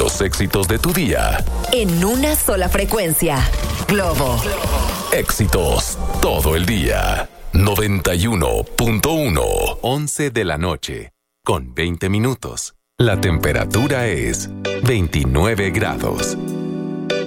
Los éxitos de tu día. En una sola frecuencia. Globo. Éxitos todo el día. 91.1. 11 de la noche. Con 20 minutos. La temperatura es 29 grados.